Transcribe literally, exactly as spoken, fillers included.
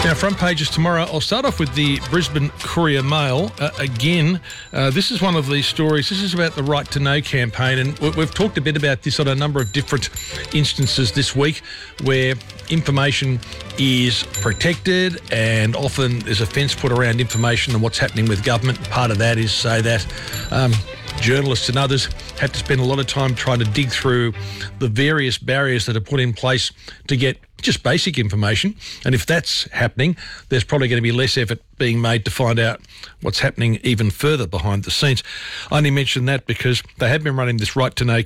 Now, front pages tomorrow. I'll start off with the Brisbane Courier Mail. Uh, again, uh, this is one of these stories. This is about the Right to Know campaign, and we've talked a bit about this on a number of different instances this week where information is protected and often there's a fence put around information and what's happening with government. Part of that is so that um, journalists and others have to spend a lot of time trying to dig through the various barriers that are put in place to get just basic information. And if that's happening, there's probably going to be less effort being made to find out what's happening even further behind the scenes. I only mention that because they have been running this Right to Know